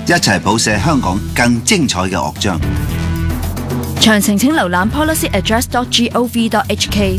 一齊譜寫香港更精彩嘅樂章。 詳情請瀏覽 policyaddress.gov.hk。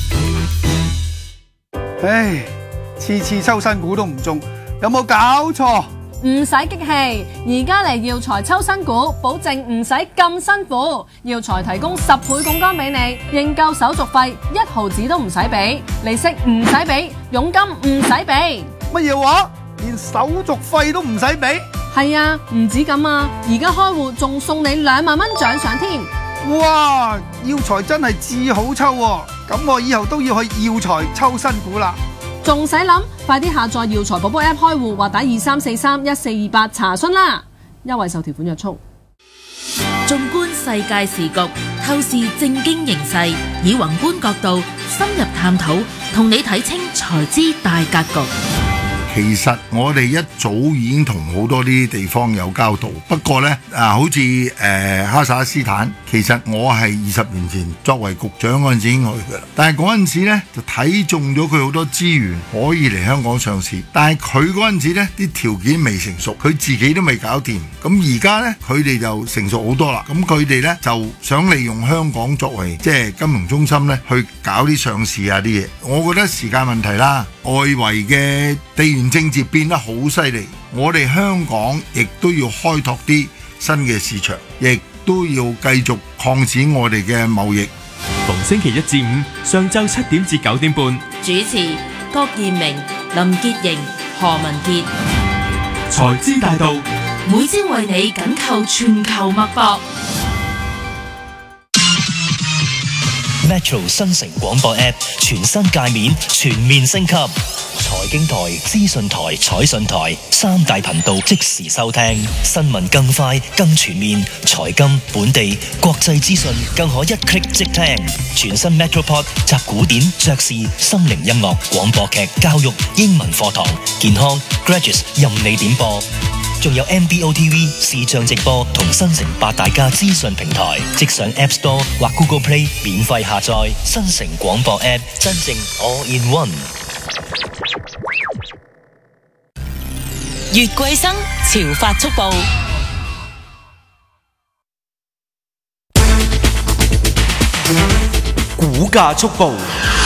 唉，次次抽新股都唔中，有冇搞錯？ 唔使激氣，而家嚟耀才抽新股，保證唔使咁辛苦。耀才提供10倍槓桿俾你，認購手續費1毫子都唔使俾，利息唔使俾，佣金唔使俾。 乜嘢話？連手續費都唔使俾？ 係啊，唔止咁啊，而家開戶仲送你2萬蚊獎賞添。 哇！耀才真係至好抽喎，咁我以後都要去耀才抽新股啦。 仲使諗？快啲下載耀才寶寶 App 開戶或打23431428查詢啦！優惠受條款約束。 縱觀世界時局，透視政經形勢，以宏觀角度深入探討，同你睇清財資大格局。 其實我哋一早已經同好多啲地方有交道，不過呢，好似哈薩克斯坦，其實我係20年前作為局長嗰陣時已經去㗎啦。但係嗰陣時呢就睇中咗佢好多資源可以嚟香港上市，但係佢嗰陣時呢啲條件未成熟，佢自己都未搞掂。咁而家呢，佢哋就成熟好多啦。咁佢哋呢就想利用香港作為即係金融中心呢去搞啲上市啊啲嘢。我覺得時間問題啦，外圍嘅地緣政治變得好犀利，我哋香港亦都要開拓啲新嘅市場，亦都要繼續擴展我哋嘅貿易。 逢星期1至5上晝7點至9點半， 主持郭燕明、林潔瑩、何文傑。 財資大道， 每朝為你緊扣全球脈搏。 Metro 新城廣播 App 全新界面全面升級，財經台、資訊台、彩訊台3大頻道即時收聽，新聞更快更全面，財金、本地、國際資訊更可一 click 即聽。全新 Metropod 集古典、爵士、心靈音樂、廣播劇、教育、英文課堂、健康、Graduates 任你點播。仲有 MBO TV 視像直播同新城8大家資訊平台，即上 App Store 或 Google Play 免費下載新城廣播 App， 真正 All in One。 月桂生潮發速報， 股價速報。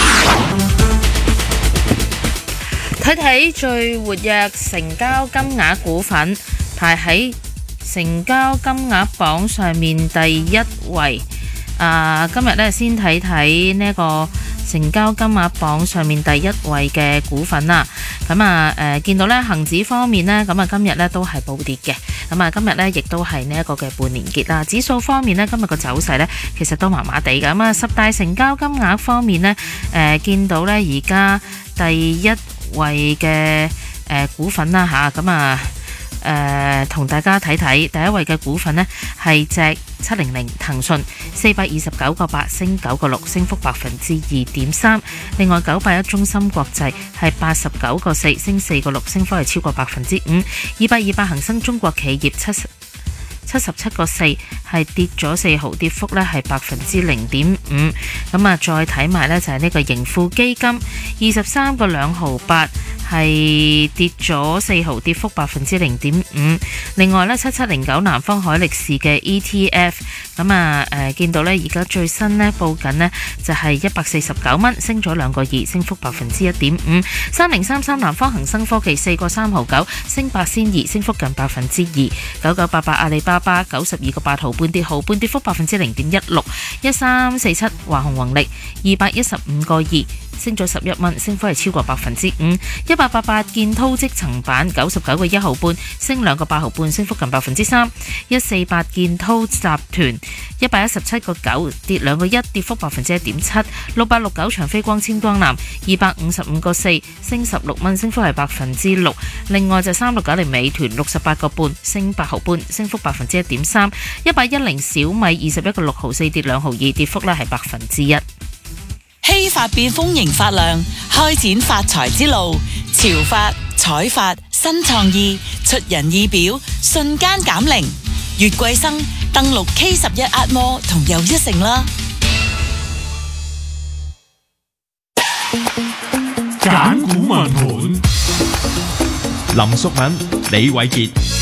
睇睇最活躍成交金額股份，排喺成交金額榜上面第一位。今日咧先睇睇呢個成交金額榜上面第一位嘅股份啦。咁見到咧恒指方面呢，咁今日咧都係暴跌嘅。咁今日咧亦都係呢一個嘅半年結啦。指數方面呢，今日個走勢咧其實都麻麻地㗎。10大成交金額方面呢，見到咧而家第一位嘅股份啦吓，同大家睇睇第一位嘅股份呢係隻700騰訊429個8升9個6，升幅2.3%。另外981中芯國際係89個4升4個6，升幅係超過5%。228恒生中國企業77個4係跌咗4毫，跌幅咧係0.5%。再睇埋呢就係呢個盈富基金23個2毫8係跌咗4毫，跌幅0.5%。另外呢7709南方海力士嘅 ETF， 見到呢而家最新呢報緊呢就係149蚊，升咗2個2，升幅1.5%。3033南方恒生科技4個3毫9，升8仙2，升幅近2%。9988阿里巴巴92個8毫半，跌毫半，跌幅0.16%。1347華虹宏力215個2，升咗11蚊，升幅係超過5%。1888建滔積層板99個1毫半，升2個8毫半，升幅近3%。148建滔集團117個9，跌2個1，跌幅1.7%。6869長飛光纖光纜255個4，升16蚊，升幅係6%。另外就3690美團68個半，升8毫半，升幅1.3%。1810小米21個6毫4，跌2毫2，跌幅咧係1%。 希發變豐盈發亮，開展發財之路。潮發、彩發、新創意，出人意表，瞬間減齡。月桂生登錄 K11 壓摩同又一城啦。 揀股問盤，林淑敏、李偉傑。